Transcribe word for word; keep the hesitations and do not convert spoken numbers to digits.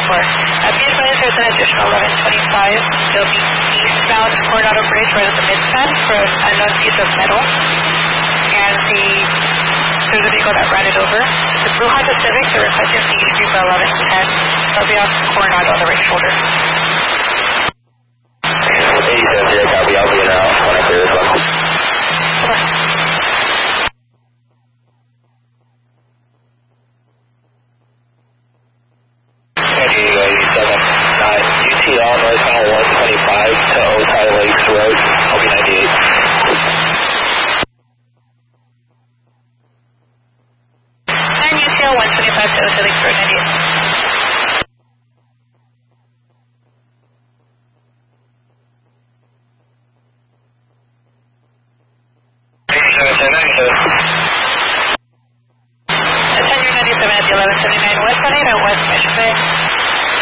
four. Uh, be advised there's an additional eleven twenty-five. They'll be eastbound Coronado Bridge right at the midspan for an unknown piece of metal. And the there's a vehicle that ran it over. The Blue Honda Civic, they're requesting C E three for eleven ten. They'll be on Coronado on the right shoulder. eighty-seven zero, copy. I'll be in route when I clear this one. Sure. eighty-seven nine, U T L northbound one twenty-five to Otay Lakes Road. I'll be ninety-eight. And U T L one twenty-five to Otay Lakes Road, ninety-eight. Attend your ninety-seven at the eleven seventy-nine West on eight at West Michigan.